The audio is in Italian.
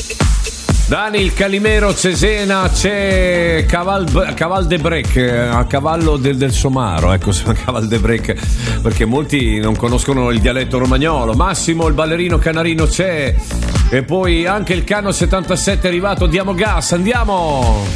Dani, il Calimero, Cesena, c'è Caval de Brec, a cavallo del Somaro, ecco, Caval de Brec, perché molti non conoscono il dialetto romagnolo. Massimo, il ballerino canarino c'è, e poi anche il Cano 77 è arrivato. Diamo gas, andiamo!